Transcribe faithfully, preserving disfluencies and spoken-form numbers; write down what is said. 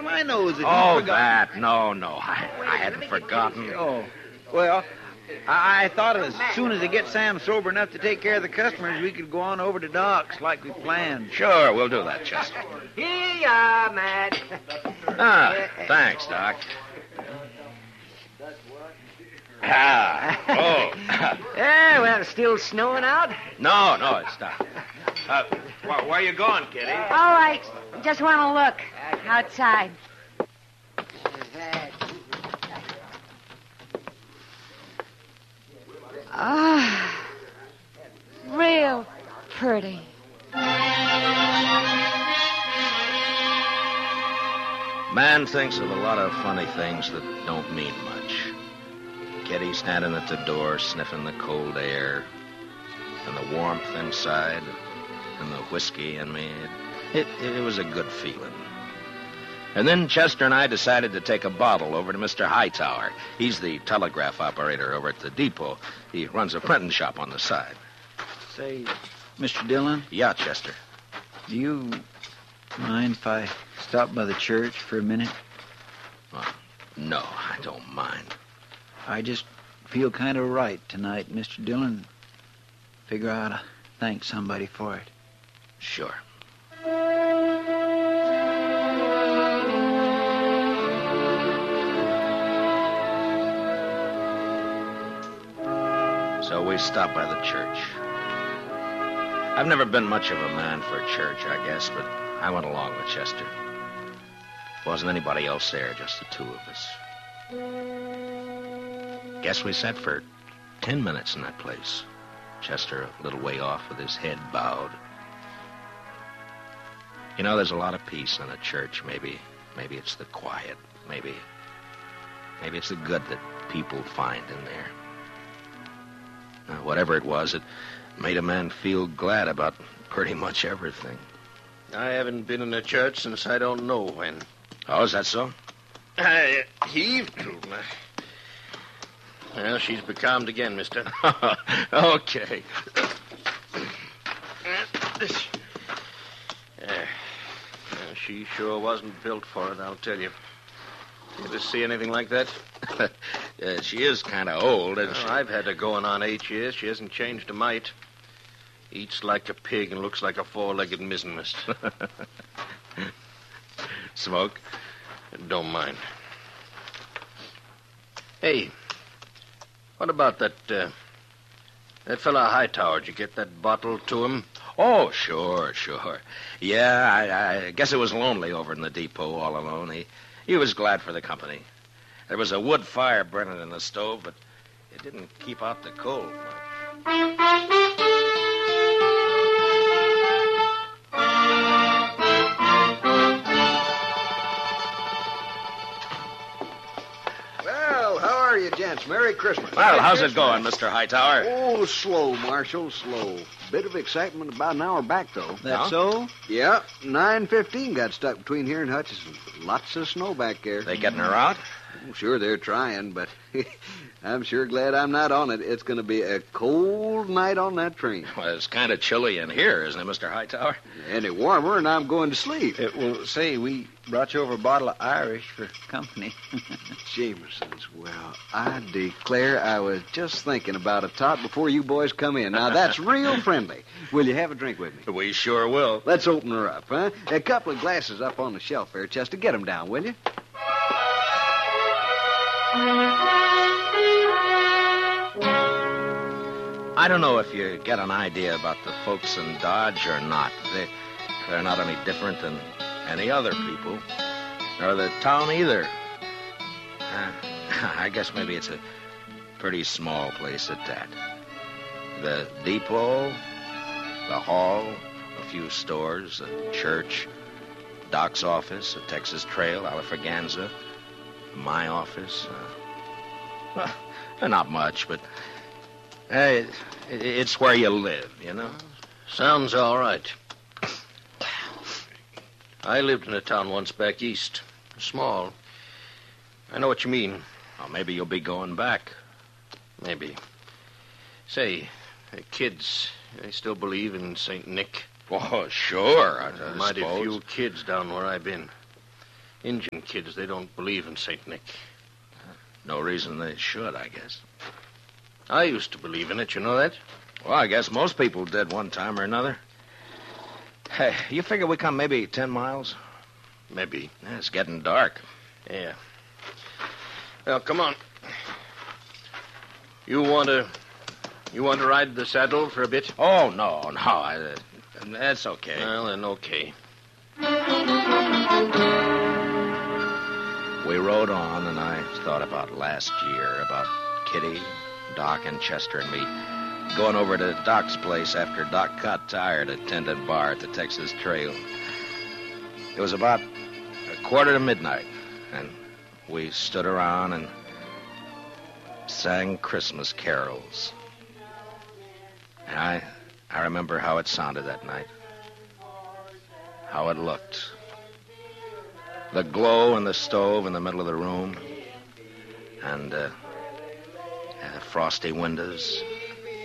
on my nose that Oh, you'd forgotten. that. No, no. I, I hadn't forgotten. Oh, well, I, I thought as soon as they get Sam sober enough to take care of the customers, we could go on over to Doc's like we planned. Sure, we'll do that, Chester. Here you are, Matt. Ah, thanks, Doc. Ah, oh. Yeah, well, it's still snowing out. No, no, it's not. Uh, where, where you going, Kitty? All right. Just want to look outside. Ah, real pretty. Man thinks of a lot of funny things that don't mean much. Kitty standing at the door, sniffing the cold air, and the warmth inside, and the whiskey in me. It, it, it was a good feeling. And then Chester and I decided to take a bottle over to Mister Hightower. He's the telegraph operator over at the depot. He runs a printing shop on the side. Say, Mister Dillon? Yeah, Chester. Do you mind if I stop by the church for a minute? Well, no, I don't mind. I just feel kind of right tonight, Mister Dillon. Figure I ought to thank somebody for it. Sure. So we stopped by the church. I've never been much of a man for church, I guess, but I went along with Chester. Wasn't anybody else there, just the two of us. Guess we sat for ten minutes in that place. Chester a little way off with his head bowed. You know, there's a lot of peace in a church. Maybe, maybe it's the quiet. Maybe, maybe it's the good that people find in there. Now, whatever it was, it made a man feel glad about pretty much everything. I haven't been in a church since I don't know when. Oh, is that so? I uh, heaved to. Well, she's becalmed again, mister. Okay. Uh, she sure wasn't built for it, I'll tell you. You ever see anything like that? uh, she is kind of old, isn't she? Well, I've had her going on eight years. She hasn't changed a mite. Eats like a pig and looks like a four-legged mizzen-mist. Smoke? Don't mind. Hey, what about that, uh, that fella Hightower? Did you get that bottle to him? Oh, sure, sure. Yeah, I, I guess it was lonely over in the depot all alone. He, he was glad for the company. There was a wood fire burning in the stove, but it didn't keep out the cold much. Well, how are you, gents? Merry Christmas. Well, how's it going, Mister Hightower? Oh, slow, Marshal, slow. Bit of excitement about an hour back, though. That so? Yeah, nine fifteen got stuck between here and Hutchison. Lots of snow back there. They getting her out? Oh, sure, they're trying, but I'm sure glad I'm not on it. It's going to be a cold night on that train. Well, it's kind of chilly in here, isn't it, Mister Hightower? Any warmer, and I'm going to sleep. It will say we brought you over a bottle of Irish for company. Jameson's. Well, I declare I was just thinking about a tot before you boys come in. Now, that's real friendly. Will you have a drink with me? We sure will. Let's open her up, huh? A couple of glasses up on the shelf there, Chester. Get them down, will you? I don't know if you get an idea about the folks in Dodge or not. They, they're not any different than any other people, nor the town either. Uh, I guess maybe it's a pretty small place at that. The depot, the hall, a few stores, a church, Doc's office, a Texas Trail, Alafraganza, my office. Uh, well, not much, but uh, it's where you live, you know? Sounds all right. I lived in a town once back east. Small. I know what you mean. Well, maybe you'll be going back. Maybe. Say, the kids, they still believe in Saint Nick? Oh, sure, I, I Mighty suppose. few kids down where I've been. Indian kids, they don't believe in Saint Nick. No reason they should, I guess. I used to believe in it, you know that? Well, I guess most people did one time or another. Hey, you figure we come maybe ten miles? Maybe. Yeah, it's getting dark. Yeah. Well, come on. You want to... You want to ride the saddle for a bit? Oh, no, no. I, uh, that's okay. Well, then, okay. We rode on, and I thought about last year, about Kitty, Doc, and Chester and me going over to Doc's place after Doc got tired at Tendon Bar at the Texas Trail. It was about a quarter to midnight, and we stood around and sang Christmas carols. And I, I remember how it sounded that night, how it looked. The glow in the stove in the middle of the room, and uh, uh, frosty windows,